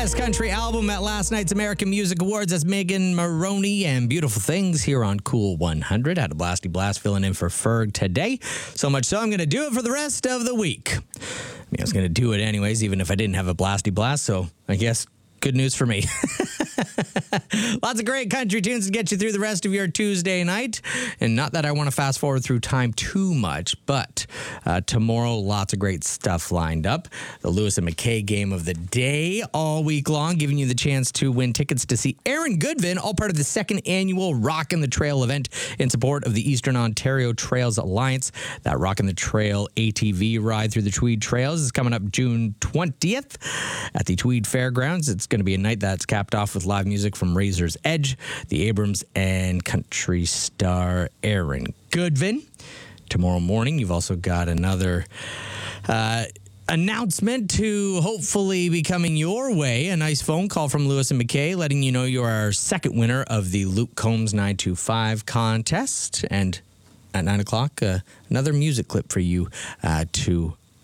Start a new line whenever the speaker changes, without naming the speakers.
Best Country Album at last night's American Music Awards. That's Megan Maroney and Beautiful Things here on Cool 100. Had a blasty blast filling in for Ferg today. So much so I'm going to do it for the rest of the week. I mean, I was going to do it anyways, even if I didn't have a blasty blast. So I guess good news for me. Lots of great country tunes to get you through the rest of your Tuesday night. And not that I want to fast forward through time too much, but tomorrow, lots of great stuff lined up. The Lewis and McKay game of the day all week long, giving you the chance to win tickets to see Aaron Goodvin, all part of the second annual Rockin' the Trail event in support of the Eastern Ontario Trails Alliance. That Rockin' the Trail ATV ride through the Tweed Trails is coming up June 20th at the Tweed Fairgrounds. It's going to be a night that's capped off with live music from Razor's Edge, the Abrams, and country star Aaron Goodvin. Tomorrow morning, you've also got another announcement to hopefully be coming your way. A nice phone call from Lewis and McKay letting you know you are our second winner of the Luke Combs 925 contest. And at 9 o'clock, another music clip for you to